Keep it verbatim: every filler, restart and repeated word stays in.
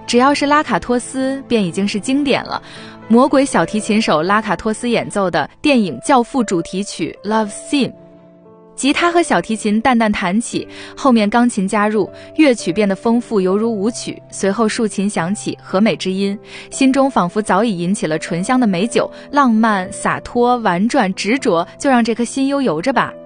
只要是拉卡托斯，便已经是经典了。魔鬼小提琴手拉卡托斯演奏的电影《教父》主题曲《Love Theme》，吉他和小提琴淡淡弹起，后面钢琴加入，乐曲变得丰富犹如舞曲，随后竖琴响起，和美之音，心中仿佛早已引起了醇香的美酒，浪漫、洒脱、婉转、执着，就让这颗心悠游着吧。